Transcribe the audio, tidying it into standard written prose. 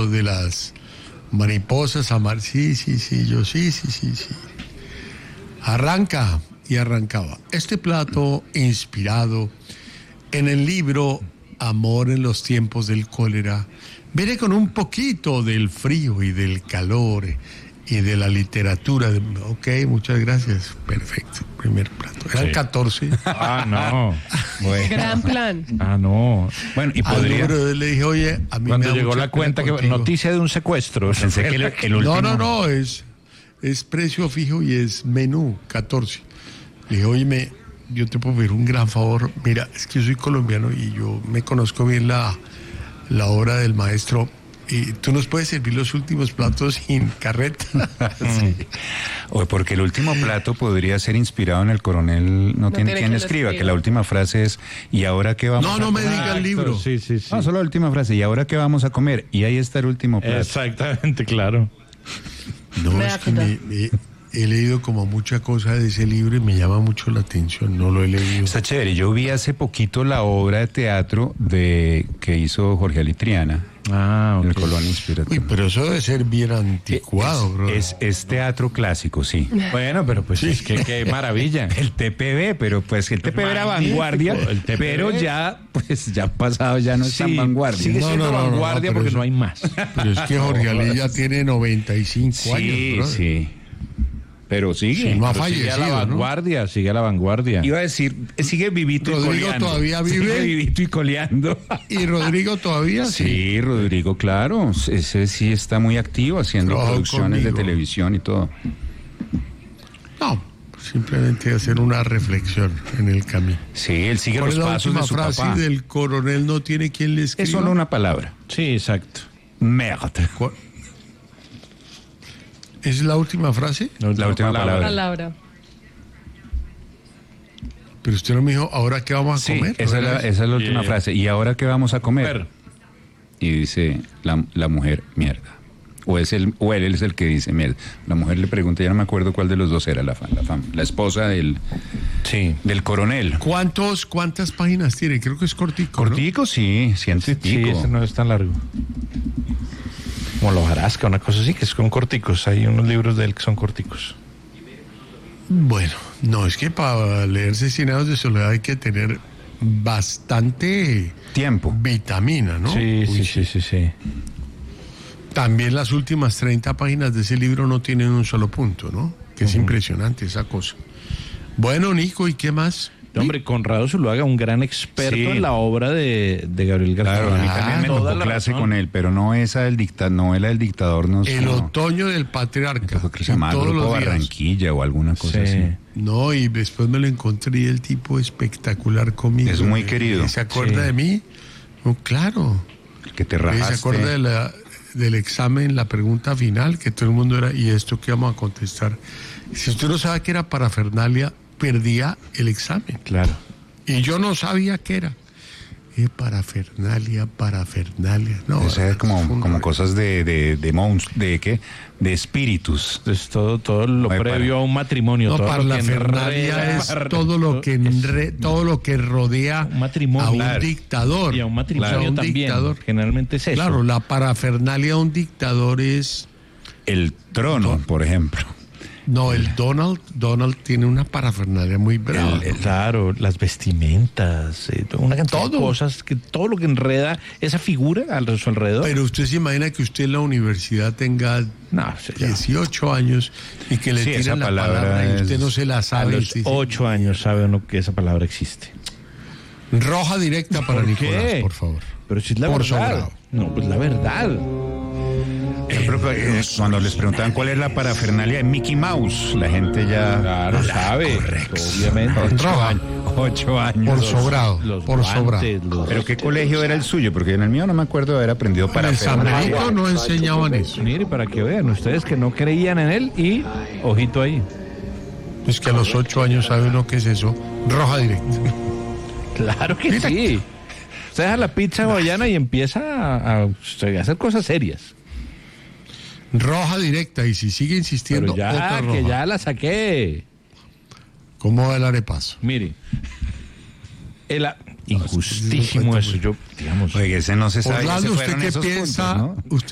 lo de las mariposas sí, yo sí. Arranca y arrancaba. Este plato inspirado en el libro Amor en los tiempos del cólera viene con un poquito del frío y del calor y de la literatura. Ok, muchas gracias. Perfecto. Primer plato. Eran 14. No. Bueno. Gran plan. No. Bueno, y podría... Le dije, oye, a mí Cuando me da llegó mucha la cuenta pena que contigo. noticia de un secuestro. Pensé que el último... No, es precio fijo y es menú, 14. Le dije, oye, yo te puedo pedir un gran favor. Mira, es que yo soy colombiano y yo me conozco bien la obra del maestro. Y tú nos puedes servir los últimos platos sin carreta. Sí. O porque el último plato podría ser inspirado en el coronel, no tiene quien lo escriba, escriba. que la última frase es, ¿y ahora qué vamos No a me comer? diga el libro. Sí. No, solo la última frase, ¿y ahora qué vamos a comer? Y ahí está el último plato. Exactamente, claro. No, Me es da que cuenta. he leído como mucha cosa de ese libro y me llama mucho la atención. No lo he leído. Está chévere. Yo vi hace poquito la obra de teatro que hizo Jorge Alitriana, el Colón Inspiratorio. Uy, pero eso debe ser bien anticuado, bro. Es teatro clásico, sí. Bueno, pero pues es que qué maravilla. El TPB, pero pues el TPB era Magnífico, vanguardia, el TPB. pero ya pasado, ya no es tan vanguardia. Sigue siendo No, vanguardia pero porque eso- no hay más. Pero es que Jorge Ali ya tiene 95 años, Sí, bro. sí. Pero sigue. Sí, no ha Pero sigue a la fallecido, ¿no? vanguardia, sigue a la vanguardia. Iba a decir, sigue vivito y Rodrigo coleando. todavía vive. Sigue vivito y coleando. ¿Y Rodrigo todavía? Sí, Rodrigo, claro. Ese sí está muy activo haciendo Trabajo producciones conmigo. de televisión y todo. No, simplemente hacer una reflexión en el camino. Sí, él sigue ¿Cuál los es la pasos última de su frase papá. del coronel no tiene quien le escriba? Es solo una palabra. Sí, exacto. Merde. ¿Es la última frase? La última palabra. Palabra. Pero usted no me dijo, ¿ahora qué vamos a Sí, comer? esa es la última Yeah. frase. ¿Y ahora qué vamos a comer? Ver. Y dice la mujer, mierda. O él es el que dice mierda. La mujer le pregunta, ya no me acuerdo cuál de los dos era la esposa del coronel. ¿Cuántas páginas tiene? Creo que es cortico, ¿no? Cortico, sí, ciento y Sí, pico. ese no es tan largo. Como los Jarasca, una cosa así, que son corticos. Hay unos libros de él que son corticos. Bueno, no, es que para leer 100 años de soledad hay que tener bastante Tiempo. vitamina, ¿no? Sí, Uy, sí. También las últimas 30 páginas de ese libro no tienen un solo punto, ¿no? Que es impresionante esa cosa. Bueno, Nico, ¿y qué más? Hombre, Conrado Zuluaga, un gran experto Sí. en la obra de Gabriel García Claro, a mí Márquez. también me Toda tocó la clase razón. con él, pero no esa del novela del dictador. No, El no. otoño del patriarca. Creo que se llama Todos Grupo los días. Barranquilla o alguna cosa Sí. así. No, y después me lo encontré y el tipo espectacular conmigo. Es muy querido. ¿Se acuerda Sí. de mí? No, claro. El que te ¿Se rajaste. acuerda del examen, la pregunta final, que todo el mundo era, ¿y esto qué vamos a contestar? Si usted no sabe que era parafernalia, perdía el examen. Claro. Y yo no sabía qué era. Parafernalia. No, O sea, fue un como rollo. cosas de monstruos, ¿de qué? De espíritus. Es todo lo Oye, previo a un matrimonio. No, todo lo que parafernalia es enreda- todo lo que rodea Un matrimonio. a un Claro. dictador. Y a un matrimonio O sea, un también. dictador. Generalmente es eso. Claro, la parafernalia de un dictador es... El trono, por ejemplo. No, el Donald tiene una parafernalia muy brava. Claro, las vestimentas, una cantidad de Todo. cosas, todo lo que enreda esa figura a su alrededor. Pero usted se imagina que usted en la universidad tenga No, ya. 18 años y que le Sí, esa tiren la palabra palabra y usted es- no se la A sabe. los 8 años sabe uno que esa palabra existe. Roja directa para ¿Por Nicolás, qué? por favor. Pero si es la Por verdad. sobrado. No, pues la verdad. Cuando les preguntaban cuál es la parafernalia de Mickey Mouse, la gente ya... Claro, sabe. Obviamente. 8 años. Por sobrado, Los por guantes, sobrado. los- ¿Pero qué colegio era el suyo? Porque en el mío no me acuerdo de haber aprendido En el San parafernalia. Benito no enseñaban eso. Mire, para que vean ustedes que no creían en él y ojito ahí. Es que a los 8 años sabe uno qué es eso. Roja directa. Claro que sí. Usted deja la pizza hawaiana y empieza a hacer cosas serias. Roja directa. Y si sigue insistiendo, Pero otra ya, roja. que ya la saqué. ¿Cómo va el arepazo? Mire. Injustísimo eso. Yo, digamos. Oiga, ese no se sabe. ya se Orlando, ¿usted fueron qué esos piensa? puntos, ¿no?